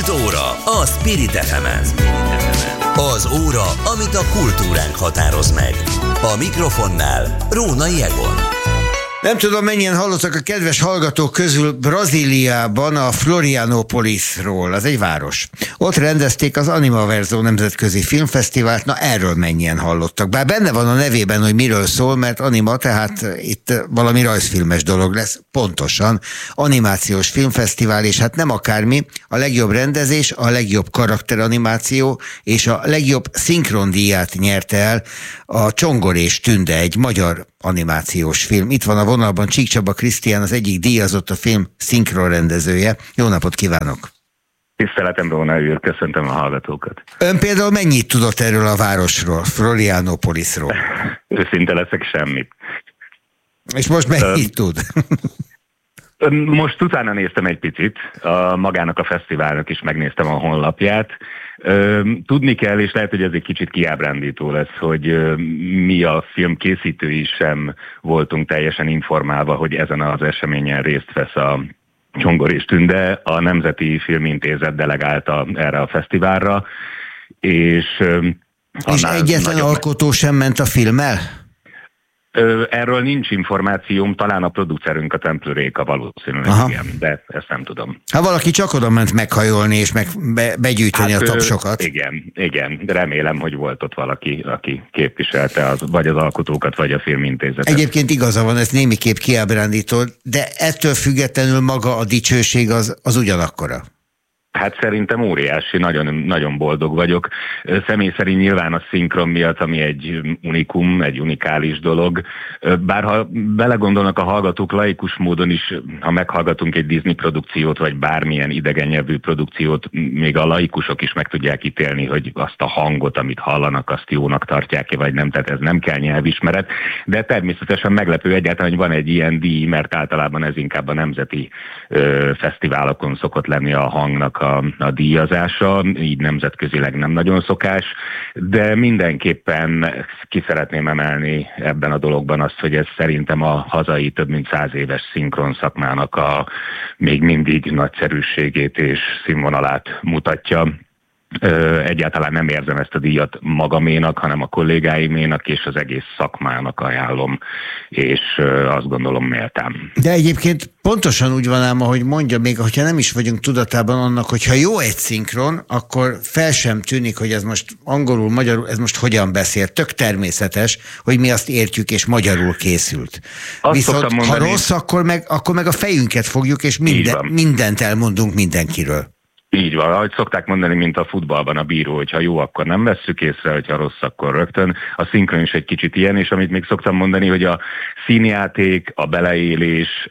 Kultúra a Spirit FM-en. Az óra, amit a kultúránk határoz meg. A mikrofonnál Rónai Egon. Nem tudom, mennyien hallottak a kedves hallgatók közül Brazíliában a Florianópolisról, az egy város. Ott rendezték az Animaverso Nemzetközi Filmfesztivált, na erről mennyien hallottak. Bár benne van a nevében, hogy miről szól, mert anima, tehát itt valami rajzfilmes dolog lesz, pontosan. Animációs filmfesztivál, és hát nem akármi, a legjobb rendezés, a legjobb karakteranimáció és a legjobb szinkrondíját nyerte el a Csongor és Tünde, egy magyar animációs film. Itt van a vonalban Csík Csaba Krisztián, az egyik díjazott, a film szinkronrendezője. Jó napot kívánok! Tiszteletem, Rónai úr, köszöntöm a hallgatókat. Ön például mennyit tudott erről a városról, Florianópolisról? Őszinte leszek, semmit. És most mennyit tud? Most utána néztem egy picit, magának a fesztiválnak is megnéztem a honlapját. Tudni kell, és lehet, hogy ez egy kicsit kiábrándító lesz, hogy mi a film készítői sem voltunk teljesen informálva, hogy ezen az eseményen részt vesz a Csongor és Tünde, a Nemzeti Filmintézet delegálta erre a fesztiválra, és egyetlen alkotó sem ment a filmmel? Erről nincs információm, talán a producerünk, a Templő Réka valószínűleg, igen, de ezt nem tudom. Hát valaki csak oda ment meghajolni és begyűjteni a tapsokat. Igen, de remélem, hogy volt ott valaki, aki képviselte vagy az alkotókat, vagy a filmintézetet. Egyébként igaza van, ez némiképp kiábrándító, de ettől függetlenül maga a dicsőség az ugyanakkora. Hát szerintem óriási, nagyon, nagyon boldog vagyok. Személy szerint nyilván a szinkron miatt, ami egy unikum, egy unikális dolog. Bár ha belegondolnak a hallgatók laikus módon is, ha meghallgatunk egy Disney produkciót, vagy bármilyen idegen nyelvű produkciót, még a laikusok is meg tudják ítélni, hogy azt a hangot, amit hallanak, azt jónak tartják-e, vagy nem. Tehát ez nem kell nyelvismeret. De természetesen meglepő egyáltalán, hogy van egy ilyen díj, mert általában ez inkább a nemzeti fesztiválokon szokott lenni a hangnak a díjazása, így nemzetközileg nem nagyon szokás, de mindenképpen ki szeretném emelni ebben a dologban azt, hogy ez szerintem a hazai több mint 100 éves szinkron szakmának a még mindig nagyszerűségét és színvonalát mutatja. Egyáltalán nem érzem ezt a díjat magaménak, hanem a kollégáiménak és az egész szakmának ajánlom, és azt gondolom méltán. De egyébként pontosan úgy van ám, ahogy mondja, még hogyha nem is vagyunk tudatában annak, hogyha jó egy szinkron, akkor fel sem tűnik, hogy ez most angolul, magyarul, ez most hogyan beszél. Tök természetes, hogy mi azt értjük, és magyarul készült. Viszont ha rossz, akkor meg a fejünket fogjuk, és mindent elmondunk mindenkiről. Így van, ahogy szokták mondani, mint a futballban a bíró, hogyha jó, akkor nem vesszük észre, hogyha rossz, akkor rögtön. A szinkron is egy kicsit ilyen, és amit még szoktam mondani, hogy a színjáték, a beleélés,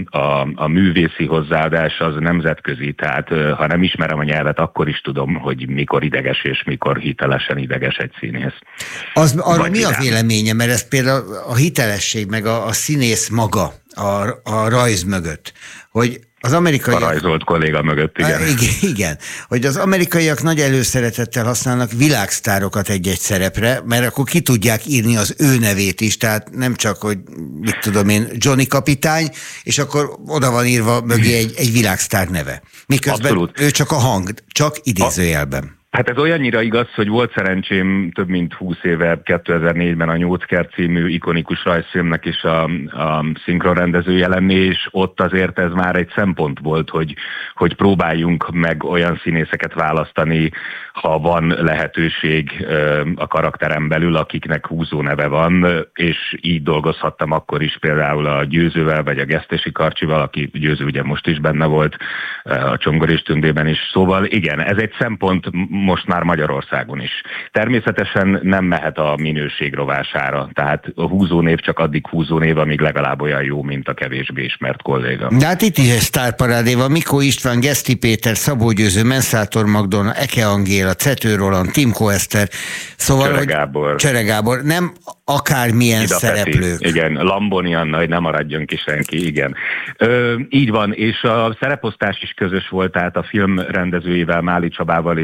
a művészi hozzáadás az nemzetközi, tehát ha nem ismerem a nyelvet, akkor is tudom, hogy mikor ideges és mikor hitelesen ideges egy színész. Arra mi a véleménye, mert ez például a hitelesség, meg a színész maga a rajz mögött, hogy az amerikaiak... A rajzolt kolléga mögött, igen. Igen, hogy az amerikaiak nagy előszeretettel használnak világsztárokat egy-egy szerepre, mert akkor ki tudják írni az ő nevét is, tehát nem csak, hogy mit tudom én, Johnny kapitány, és akkor oda van írva mögé egy világsztár neve. Miközben abszolút. Ő csak a hang, csak idézőjelben. Hát ez olyannyira igaz, hogy volt szerencsém több mint 20 éve, 2004-ben a Nyóckert című ikonikus rajzfilmnek is a szinkronrendezője lenni, és ott azért ez már egy szempont volt, hogy próbáljunk meg olyan színészeket választani, ha van lehetőség a karakteren belül, akiknek húzó neve van, és így dolgozhattam akkor is például a Győzővel, vagy a Gesztesi Karcsival, aki Győző ugye most is benne volt, a Csongor és Tündében is. Szóval igen, ez egy szempont most már Magyarországon is. Természetesen nem mehet a minőség rovására, tehát a húzónév csak addig húzónév, amíg legalább olyan jó, mint a kevésbé ismert kolléga. De hát itt is egy sztárparádé van, Mikó István, Geszti Péter, Szabó Győző, Menszátor Magdolna, Eke Angéla, Cető Roland, Timko Eszter, szóval Csere Gábor, nem akármilyen szereplők. Igen, Lamboni Anna, hogy nem maradjon ki senki, igen. Így van, és a szereposztás is közös volt, tehát a film rendezőivel, Máli Csabával és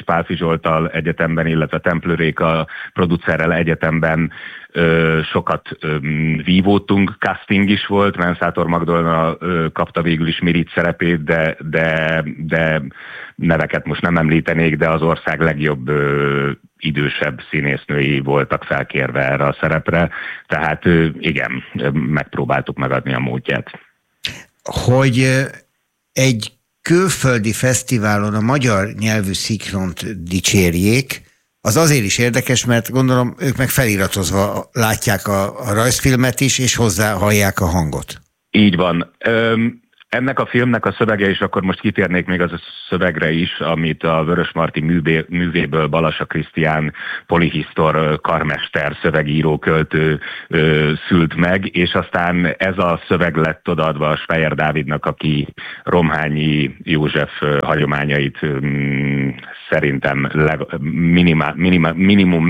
Pálffy Zsolttal egyetemben, illetve Templer Réka producerrel egyetemben sokat vívódtunk, casting is volt, Menszátor Magdolna kapta végül is Mirit szerepét, de neveket most nem említenék, de az ország legjobb idősebb színésznői voltak felkérve erre a szerepre, tehát igen, megpróbáltuk megadni a módját. Hogy egy külföldi fesztiválon a magyar nyelvű szinkront dicsérjék, az azért is érdekes, mert gondolom ők meg feliratozva látják a rajzfilmet is, és hozzá hallják a hangot. Így van. Ennek a filmnek a szövege, és akkor most kitérnék még az a szövegre is, amit a Vörösmarty művéből Balassa Krisztián polihisztor karmester szövegíró költő szült meg, és aztán ez a szöveg lett odaadva a Speyer Dávidnak, aki Romhányi József hagyományait szerintem minimum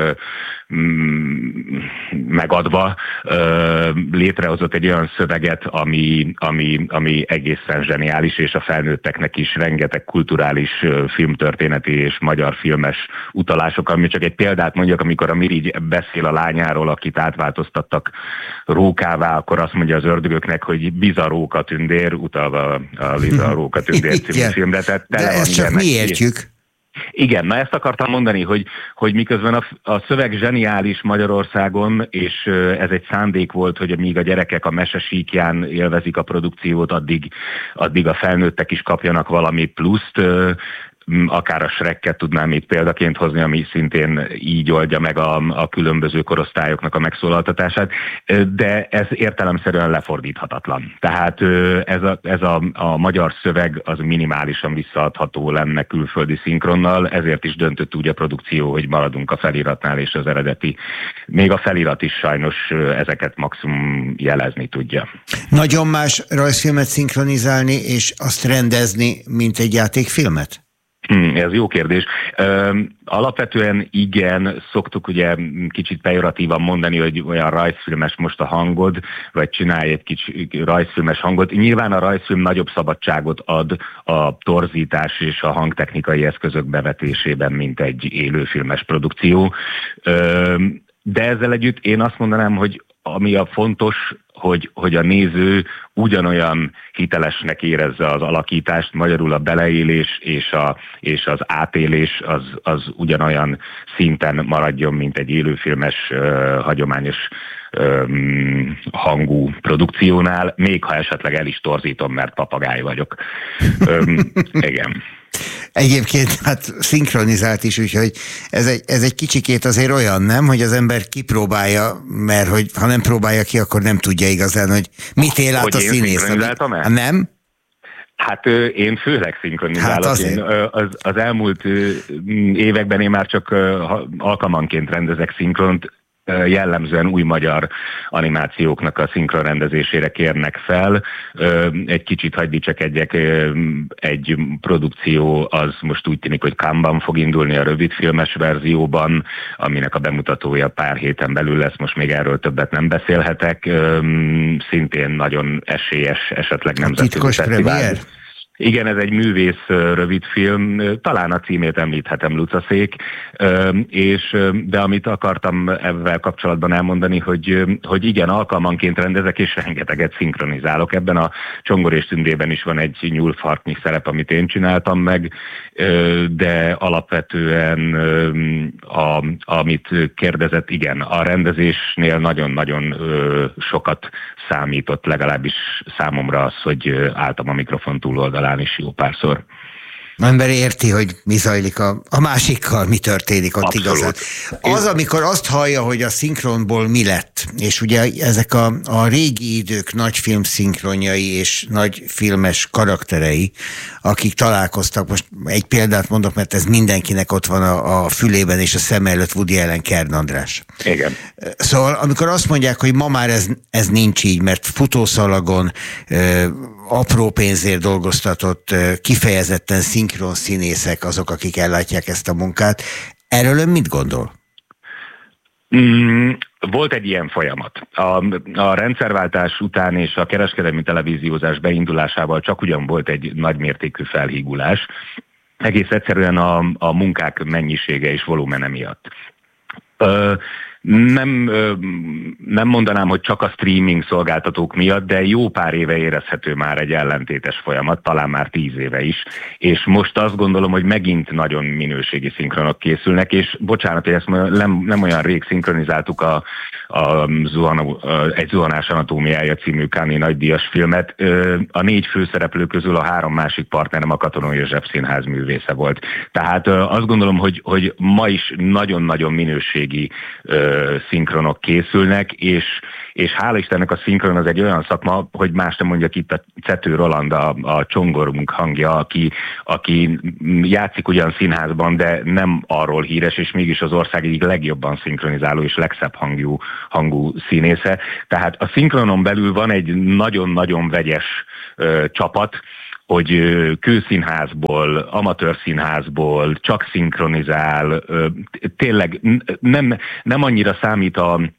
megadva létrehozott egy olyan szöveget, ami egészen zseniális, és a felnőtteknek is rengeteg kulturális filmtörténeti és magyar filmes utalások, ami csak egy példát mondjak, amikor a Mirigy beszél a lányáról, akit átváltoztattak rókává, akkor azt mondja az ördögöknek, hogy biza róka tündér, utalva a Liza a róka tündér című filmre. De ezt csak mi értjük. Igen, na ezt akartam mondani, hogy miközben a szöveg zseniális Magyarországon, és ez egy szándék volt, hogy míg a gyerekek a mesesíkján élvezik a produkciót, addig a felnőttek is kapjanak valami pluszt, akár a Shrekket tudnám itt példaként hozni, ami szintén így oldja meg a különböző korosztályoknak a megszólaltatását, de ez értelemszerűen lefordíthatatlan. Tehát ez a magyar szöveg az minimálisan visszaadható lenne külföldi szinkronnal, ezért is döntött úgy a produkció, hogy maradunk a feliratnál és az eredeti. Még a felirat is sajnos ezeket maximum jelezni tudja. Nagyon más rajzfilmet szinkronizálni és azt rendezni, mint egy játékfilmet? Ez jó kérdés. Alapvetően igen, szoktuk ugye kicsit pejoratívan mondani, hogy olyan rajzfilmes most a hangod, vagy csinálj egy kicsi rajzfilmes hangot. Nyilván a rajzfilm nagyobb szabadságot ad a torzítás és a hangtechnikai eszközök bevetésében, mint egy élőfilmes produkció. De ezzel együtt én azt mondanám, hogy ami a fontos, hogy a néző ugyanolyan hitelesnek érezze az alakítást, magyarul a beleélés és az átélés az ugyanolyan szinten maradjon, mint egy élőfilmes, hagyományos hangú produkciónál, még ha esetleg el is torzítom, mert papagáj vagyok. Igen. Egyébként hát szinkronizált is, úgyhogy ez egy kicsikét azért olyan, nem, hogy az ember kipróbálja, mert hogy ha nem próbálja ki, akkor nem tudja igazán, hogy mit él át a színész. Nem? Hát én főleg szinkronizálok. Hát az elmúlt években én már csak alkalmanként rendezek szinkront, jellemzően új magyar animációknak a szinkronrendezésére kérnek fel. Egy kicsit hadd dicsekedjek, egy produkció az most úgy tűnik, hogy Cannes-ban fog indulni a rövidfilmes verzióban, aminek a bemutatója pár héten belül lesz, most még erről többet nem beszélhetek. Szintén nagyon esélyes, esetleg nemzetközi fesztivál. Igen, ez egy művész rövidfilm, talán a címét említhetem, Lucaszék, de amit akartam ezzel kapcsolatban elmondani, hogy igen, alkalmanként rendezek, és rengeteget szinkronizálok. Ebben a Csongor és Tündében is van egy nyúlfarknyi szerep, amit én csináltam meg, de alapvetően amit kérdezett, igen, a rendezésnél nagyon-nagyon sokat számított, legalábbis számomra az, hogy álltam a mikrofon túloldalán is jó párszor. Ember érti, hogy mi zajlik a másikkal, mi történik ott. Abszolút. Igazán. Az, amikor azt hallja, hogy a szinkronból mi lett, és ugye ezek a régi idők nagy filmszinkronjai és nagy filmes karakterei, akik találkoztak, most egy példát mondok, mert ez mindenkinek ott van a fülében és a szem előtt, Woody Allen, Kern András. Igen. Szóval, amikor azt mondják, hogy ma már ez nincs így, mert futószalagon apró pénzért dolgoztatott, kifejezetten szinkron színészek azok, akik ellátják ezt a munkát. Erről ön mit gondol? Volt egy ilyen folyamat. A rendszerváltás után és a kereskedelmi televíziózás beindulásával csak ugyan volt egy nagymértékű felhígulás, egész egyszerűen a munkák mennyisége és volumene miatt. Nem mondanám, hogy csak a streaming szolgáltatók miatt, de jó pár éve érezhető már egy ellentétes folyamat, talán már 10 éve is, és most azt gondolom, hogy megint nagyon minőségi szinkronok készülnek, és bocsánat, hogy ezt nem olyan rég szinkronizáltuk egy Zuhanás anatómiája című Cannes nagydíjas filmet. A 4 főszereplő közül a 3 másik partnerem a Katonai József Színház művésze volt. Tehát azt gondolom, hogy ma is nagyon-nagyon minőségi szinkronok készülnek, és hála Istennek a szinkron az egy olyan szakma, hogy más nem mondjak, itt a Cető Roland, a csongorunk hangja, aki játszik ugyan színházban, de nem arról híres, és mégis az ország egyik legjobban szinkronizáló és legszebb hangú színésze. Tehát a szinkronon belül van egy nagyon-nagyon vegyes csapat, hogy kőszínházból, amatőr színházból csak szinkronizál, tényleg nem annyira számít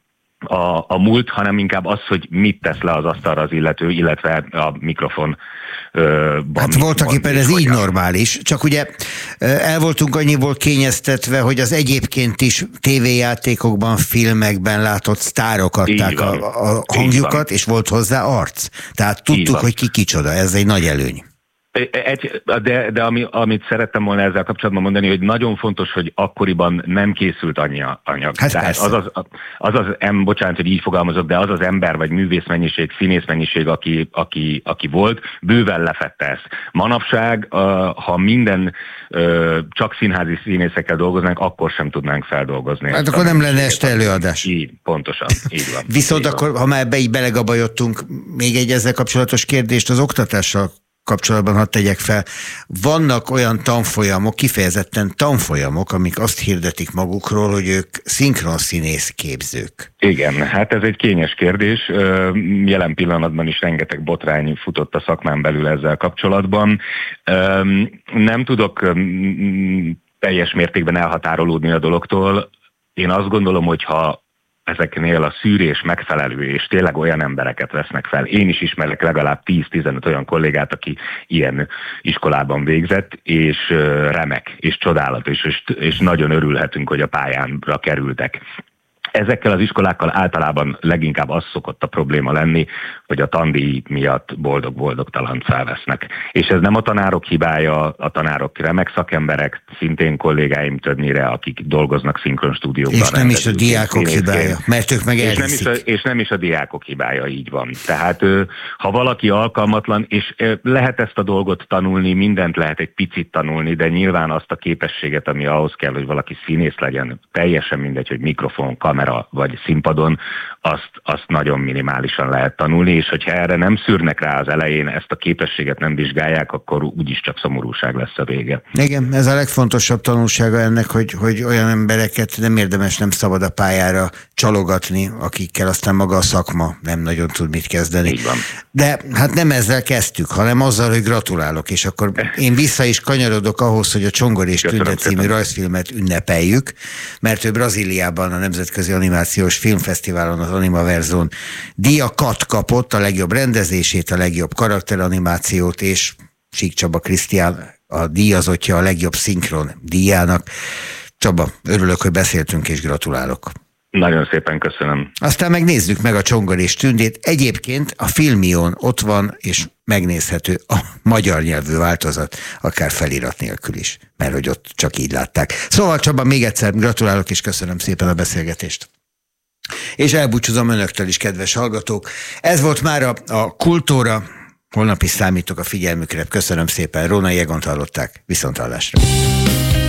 a múlt, hanem inkább az, hogy mit tesz le az asztalra az illető, illetve a mikrofon. Hát voltak éppen ez így normális, csak ugye el voltunk annyiból kényeztetve, hogy az egyébként is tévéjátékokban, filmekben látott sztárok adták a hangjukat, és volt hozzá arc. Tehát tudtuk, hogy ki kicsoda, ez egy nagy előny. De amit szerettem volna ezzel kapcsolatban mondani, hogy nagyon fontos, hogy akkoriban nem készült annyi anyag. Hát tehát bocsánat, hogy így fogalmazok, de az az ember vagy művészmennyiség, színészmennyiség, aki volt, bőven lefette ezt. Manapság, ha minden csak színházi színészekkel dolgoznánk, akkor sem tudnánk feldolgozni. Hát akkor nem lenne este előadás. Így, pontosan, így van. Viszont így akkor, van. Ha már ebbe így belegabajodtunk, még egy ezzel kapcsolatos kérdést az oktatással kapcsolatban hadd tegyek fel. Vannak olyan tanfolyamok, kifejezetten tanfolyamok, amik azt hirdetik magukról, hogy ők szinkronszínész képzők. Igen, hát ez egy kényes kérdés. Jelen pillanatban is rengeteg botrány futott a szakmán belül ezzel kapcsolatban. Nem tudok teljes mértékben elhatárolódni a dologtól. Én azt gondolom, hogy ha ezeknél a szűrés megfelelő, és tényleg olyan embereket vesznek fel. Én is ismerek legalább 10-15 olyan kollégát, aki ilyen iskolában végzett, és remek, és csodálatos, és nagyon örülhetünk, hogy a pályánra kerültek. Ezekkel az iskolákkal általában leginkább az szokott a probléma lenni, hogy a tandíj miatt boldog-boldogtalant felvesznek. És ez nem a tanárok hibája, a tanárok remek szakemberek, szintén kollégáim többnyire, akik dolgoznak szinkronstúdiókban. És nem is a diákok hibája, mert ők meg elhiszik. És nem is a diákok hibája, így van. Tehát ha valaki alkalmatlan, és lehet ezt a dolgot tanulni, mindent lehet egy picit tanulni, de nyilván azt a képességet, ami ahhoz kell, hogy valaki színész legyen, teljesen mindegy, hogy mikrofon, kamera vagy színpadon, azt nagyon minimálisan lehet tanulni, és hogyha erre nem szűrnek rá az elején, ezt a képességet nem vizsgálják, akkor úgyis csak szomorúság lesz a vége. Igen, ez a legfontosabb tanulsága ennek, hogy olyan embereket nem érdemes, nem szabad a pályára csalogatni, akikkel aztán maga a szakma nem nagyon tud mit kezdeni. Így van. De hát nem ezzel kezdtük, hanem azzal, hogy gratulálok, és akkor én vissza is kanyarodok ahhoz, hogy a Csongor és Tünde című rajzfilmet ünnepeljük, mert ő Brazíliában a Nemzetközi Animációs Filmfesztiválon, az Animaverzón díjakat kapott, a legjobb rendezését, a legjobb karakteranimációt, és Sík Csaba Krisztián a díjazottja a legjobb szinkron díjának. Csaba, örülök, hogy beszéltünk, és gratulálok. Nagyon szépen köszönöm. Aztán megnézzük meg a Csongor és Tündét. Egyébként a Filmión ott van, és megnézhető a magyar nyelvű változat, akár felirat nélkül is, mert hogy ott csak így látták. Szóval Csaba, még egyszer gratulálok, és köszönöm szépen a beszélgetést. És elbúcsúzom önöktől is, kedves hallgatók. Ez volt már a Kultóra. Holnap is számítok a figyelmükre. Köszönöm szépen. Rónai Egont hallották. Viszonthallásra.